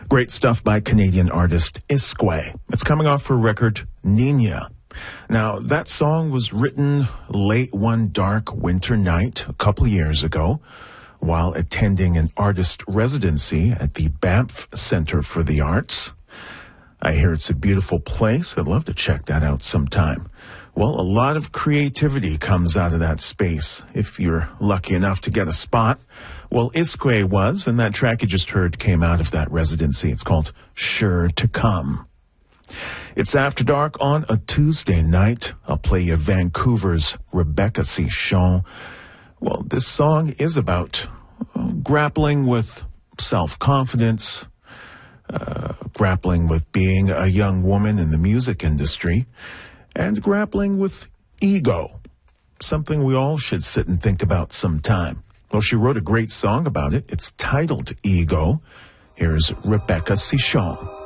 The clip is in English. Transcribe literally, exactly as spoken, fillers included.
Great stuff by Canadian artist Iskway. It's coming off her record, Nina. Now, that song was written late one dark winter night a couple years ago while attending an artist residency at the Banff Centre for the Arts. I hear it's a beautiful place. I'd love to check that out sometime. Well, a lot of creativity comes out of that space if you're lucky enough to get a spot. Well, Iskway was, and that track you just heard came out of that residency. It's called Sure to Come. It's After Dark on a Tuesday night. I'll play you Vancouver's Rebecca Cichon. Well, this song is about uh, grappling with self-confidence, uh, grappling with being a young woman in the music industry, and grappling with ego, something we all should sit and think about sometime. Well, she wrote a great song about it. It's titled Ego. Here's Rebecca Cichon.